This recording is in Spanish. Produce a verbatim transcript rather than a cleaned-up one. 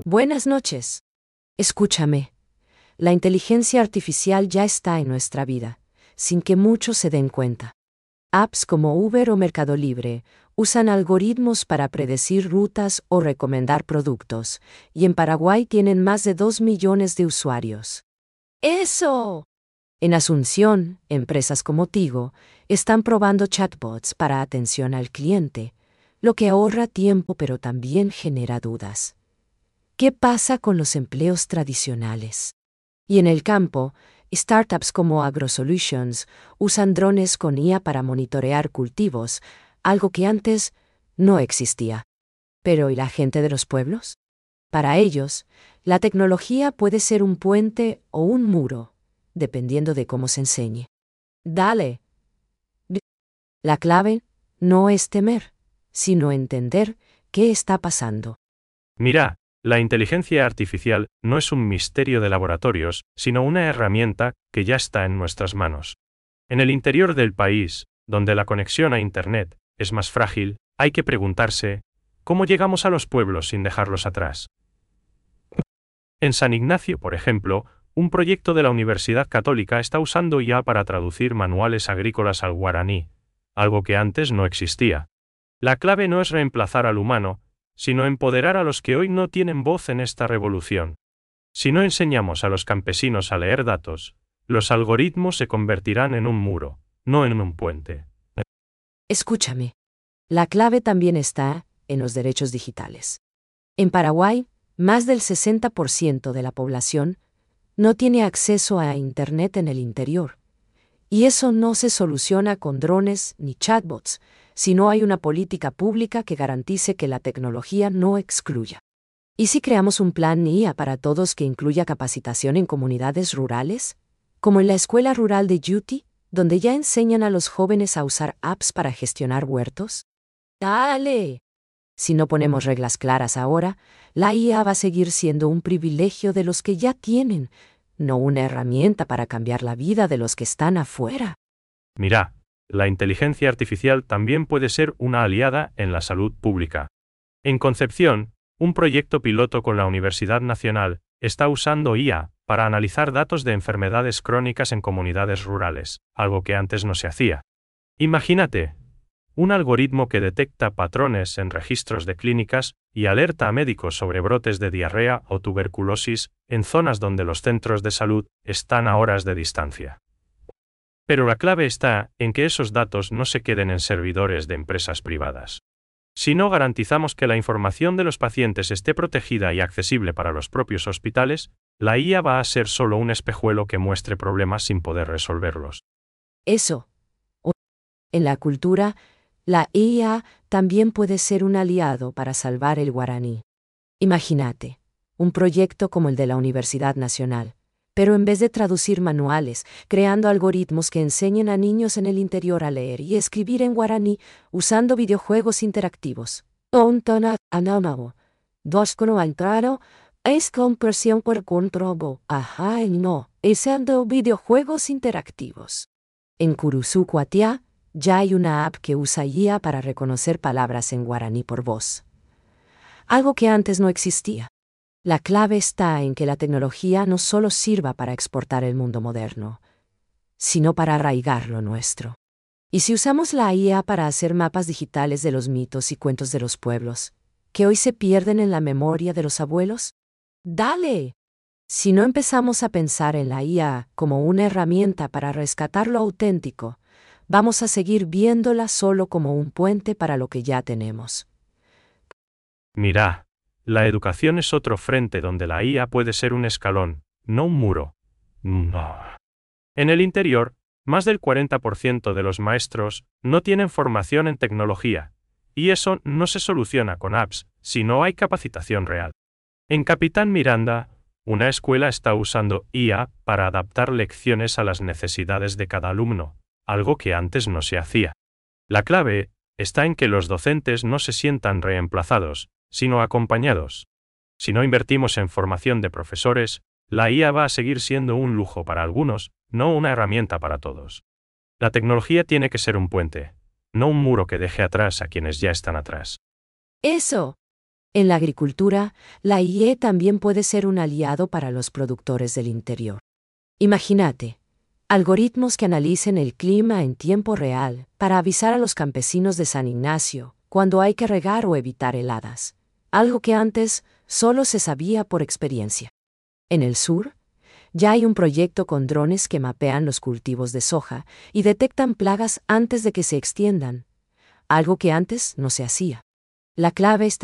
Buenas noches. Escúchame. La inteligencia artificial ya está en nuestra vida, sin que muchos se den cuenta. Apps como Uber o Mercado Libre usan algoritmos para predecir rutas o recomendar productos, y en Paraguay tienen más de dos millones de usuarios. ¡Eso! En Asunción, empresas como Tigo están probando chatbots para atención al cliente, lo que ahorra tiempo pero también genera dudas. ¿Qué pasa con los empleos tradicionales? Y en el campo, startups como AgroSolutions usan drones con I A para monitorear cultivos, algo que antes no existía. Pero ¿y la gente de los pueblos? Para ellos, la tecnología puede ser un puente o un muro, dependiendo de cómo se enseñe. Dale. La clave no es temer, sino entender qué está pasando. Mira, la inteligencia artificial no es un misterio de laboratorios, sino una herramienta que ya está en nuestras manos. En el interior del país, donde la conexión a Internet es más frágil, hay que preguntarse, ¿cómo llegamos a los pueblos sin dejarlos atrás? En San Ignacio, por ejemplo, un proyecto de la Universidad Católica está usando I A para traducir manuales agrícolas al guaraní, algo que antes no existía. La clave no es reemplazar al humano, sino empoderar a los que hoy no tienen voz en esta revolución. Si no enseñamos a los campesinos a leer datos, los algoritmos se convertirán en un muro, no en un puente. Escúchame. La clave también está en los derechos digitales. En Paraguay, más del sesenta por ciento de la población no tiene acceso a Internet en el interior. Y eso no se soluciona con drones ni chatbots, si no hay una política pública que garantice que la tecnología no excluya. ¿Y si creamos un plan I A para todos que incluya capacitación en comunidades rurales? Como en la Escuela Rural de Yuti, donde ya enseñan a los jóvenes a usar apps para gestionar huertos. ¡Dale! Si no ponemos reglas claras ahora, la I A va a seguir siendo un privilegio de los que ya tienen, no una herramienta para cambiar la vida de los que están afuera. Mira, la inteligencia artificial también puede ser una aliada en la salud pública. En Concepción, un proyecto piloto con la Universidad Nacional está usando I A para analizar datos de enfermedades crónicas en comunidades rurales, algo que antes no se hacía. Imagínate, un algoritmo que detecta patrones en registros de clínicas y alerta a médicos sobre brotes de diarrea o tuberculosis en zonas donde los centros de salud están a horas de distancia. Pero la clave está en que esos datos no se queden en servidores de empresas privadas. Si no garantizamos que la información de los pacientes esté protegida y accesible para los propios hospitales, la I A va a ser solo un espejuelo que muestre problemas sin poder resolverlos. Eso. En la cultura, la I A también puede ser un aliado para salvar el guaraní. Imagínate, un proyecto como el de la Universidad Nacional, pero en vez de traducir manuales, creando algoritmos que enseñen a niños en el interior a leer y escribir en guaraní usando videojuegos interactivos. Ontona anamabo. Dos cono altraro, es compresión por controbo. Ajá, no, usando videojuegos interactivos. En Curuzucuatiá, ya hay una app que usa I A para reconocer palabras en guaraní por voz. Algo que antes no existía. La clave está en que la tecnología no solo sirva para exportar el mundo moderno, sino para arraigar lo nuestro. ¿Y si usamos la I A para hacer mapas digitales de los mitos y cuentos de los pueblos, que hoy se pierden en la memoria de los abuelos? ¡Dale! Si no empezamos a pensar en la I A como una herramienta para rescatar lo auténtico, vamos a seguir viéndola solo como un puente para lo que ya tenemos. Mira, la educación es otro frente donde la I A puede ser un escalón, no un muro. No. En el interior, más del cuarenta por ciento de los maestros no tienen formación en tecnología, y eso no se soluciona con apps, si no hay capacitación real. En Capitán Miranda, una escuela está usando I A para adaptar lecciones a las necesidades de cada alumno, algo que antes no se hacía. La clave está en que los docentes no se sientan reemplazados, sino acompañados. Si no invertimos en formación de profesores, la I A va a seguir siendo un lujo para algunos, no una herramienta para todos. La tecnología tiene que ser un puente, no un muro que deje atrás a quienes ya están atrás. Eso. En la agricultura, la I A también puede ser un aliado para los productores del interior. Imagínate, algoritmos que analicen el clima en tiempo real para avisar a los campesinos de San Ignacio cuando hay que regar o evitar heladas, algo que antes solo se sabía por experiencia. En el sur, ya hay un proyecto con drones que mapean los cultivos de soja y detectan plagas antes de que se extiendan, algo que antes no se hacía. La clave está